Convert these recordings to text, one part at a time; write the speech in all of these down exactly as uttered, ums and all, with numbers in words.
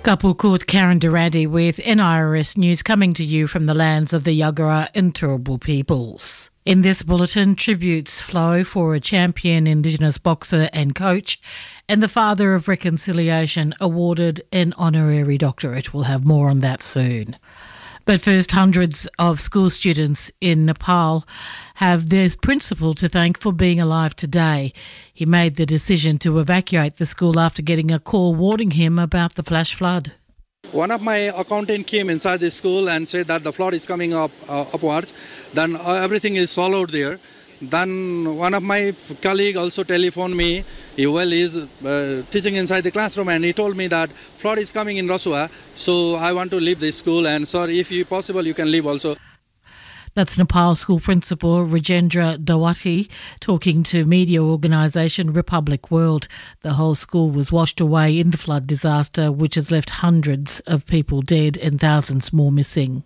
Kapul Court, Karen Durante with N I R S News, coming to you from the lands of the Yagara and Turrbal peoples. In this bulletin, tributes flow for a champion Indigenous boxer and coach, and the father of reconciliation awarded an honorary doctorate. We'll have more on that soon. But first, hundreds of school students in Nepal have their principal to thank for being alive today. He made the decision to evacuate the school after getting a call warning him about the flash flood. One of my accountant came inside the school and said that the flood is coming up uh, upwards. Then uh, everything is swallowed there. Then one of my colleague also telephoned me. He well is uh, teaching inside the classroom, and he told me that flood is coming in Rasua, so I want to leave the school, and sorry, if you possible you can leave also. That's Nepal School Principal Rajendra Dawati talking to media organisation Republic World. The whole school was washed away in the flood disaster, which has left hundreds of people dead and thousands more missing.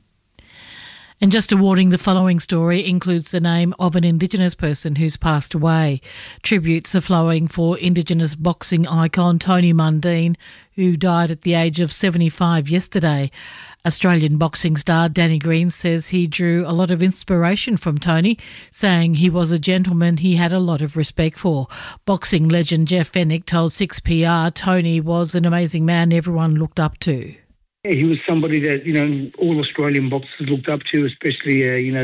And just a warning, the following story includes the name of an Indigenous person who's passed away. Tributes are flowing for Indigenous boxing icon Tony Mundine, who died at the age of seventy-five yesterday. Australian boxing star Danny Green says he drew a lot of inspiration from Tony, saying he was a gentleman he had a lot of respect for. Boxing legend Jeff Fennick told six P R Tony was an amazing man everyone looked up to. Yeah, he was somebody that, you know, all Australian boxers looked up to, especially, uh, you know,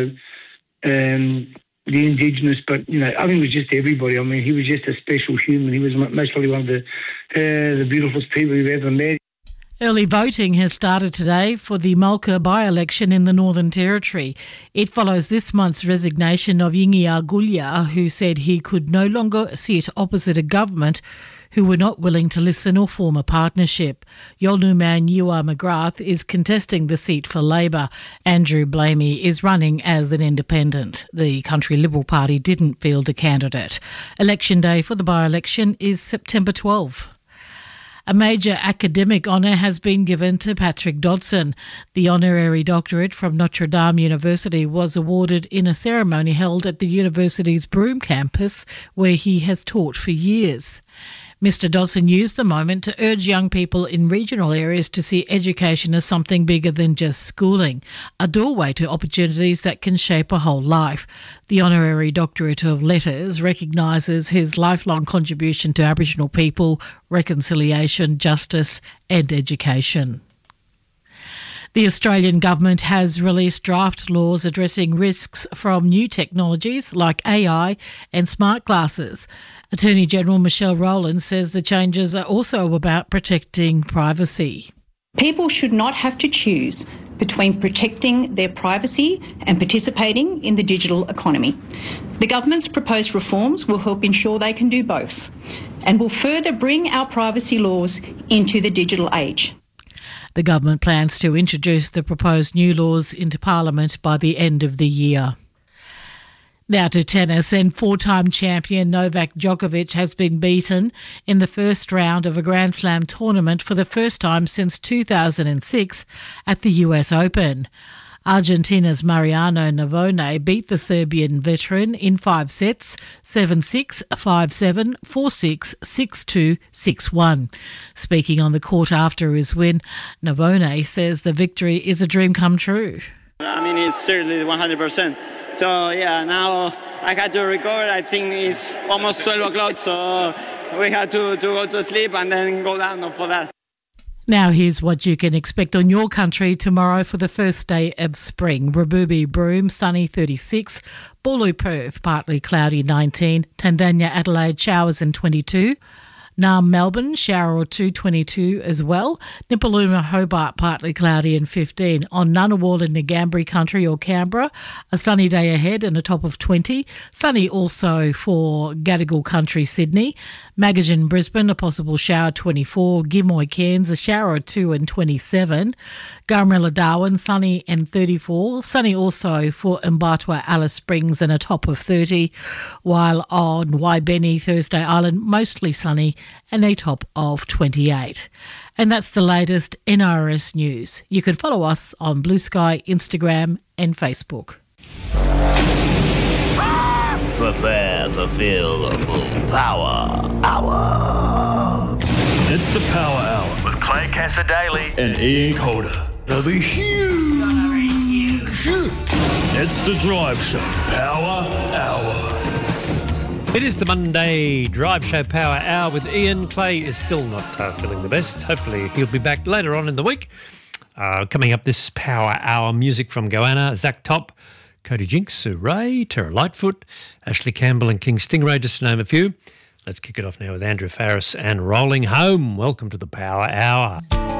um, the Indigenous, but, you know, I think it was just everybody. I mean, he was just a special human. He was most probably one of the, uh, the beautifulest people you've ever met. Early voting has started today for the Mulka by-election in the Northern Territory. It follows this month's resignation of Yingiya Gulya, who said he could no longer sit opposite a government who were not willing to listen or form a partnership. Yolngu man Ewa McGrath is contesting the seat for Labor. Andrew Blamey is running as an independent. The Country Liberal Party didn't field a candidate. Election day for the by-election is September twelfth. A major academic honour has been given to Patrick Dodson. The honorary doctorate from Notre Dame University was awarded in a ceremony held at the university's Broome campus, where he has taught for years. Mister Dodson used the moment to urge young people in regional areas to see education as something bigger than just schooling, a doorway to opportunities that can shape a whole life. The Honorary Doctorate of Letters recognises his lifelong contribution to Aboriginal people, reconciliation, justice and education. The Australian government has released draft laws addressing risks from new technologies like A I and smart glasses. Attorney General Michelle Rowland says the changes are also about protecting privacy. People should not have to choose between protecting their privacy and participating in the digital economy. The government's proposed reforms will help ensure they can do both and will further bring our privacy laws into the digital age. The government plans to introduce the proposed new laws into Parliament by the end of the year. Now to tennis, and four-time champion Novak Djokovic has been beaten in the first round of a Grand Slam tournament for the first time since two thousand six at the U S Open. Argentina's Mariano Navone beat the Serbian veteran in five sets, seven six, five seven, four six, six two, six one. Speaking on the court after his win, Navone says the victory is a dream come true. I mean, it's certainly one hundred percent. So, yeah, now I had to recover. I think it's almost twelve o'clock, so we had to, to go to sleep and then go down for that. Now here's what you can expect on your country tomorrow for the first day of spring. Rabubi Broome, sunny thirty-six. Bulu Perth, partly cloudy nineteen. Tandanya Adelaide, showers and twenty-two. Naarm Melbourne, shower or two, twenty-two as well. Nipaluma Hobart, partly cloudy and fifteen. On Ngunnawal in Ngambri Country or Canberra, a sunny day ahead and a top of twenty. Sunny also for Gadigal Country, Sydney. Magajan Brisbane, a possible shower, twenty-four. Gimoy Cairns, a shower or two and twenty-seven. Garmilla Darwin, sunny and thirty-four. Sunny also for Mbatwa Alice Springs and a top of thirty. While on Waibeni, Thursday Island, mostly sunny and a top of twenty-eight. And that's the latest N I R S news. You can follow us on Blue Sky, Instagram and Facebook. Prepare to feel the full power hour. It's the Power Hour with Clay Cassadaly and Ian Calder. They'll be huge. It's the Drive Show Power Hour. It is the Monday Drive Show Power Hour with Ian. Clay is still not uh, feeling the best. Hopefully he'll be back later on in the week. Uh, coming up this Power Hour, music from Goanna, Zach Top, Cody Jinks, Sue Ray, Tara Lightfoot, Ashley Campbell and King Stingray, just to name a few. Let's kick it off now with Andrew Farris and Rolling Home. Welcome to the Power Hour.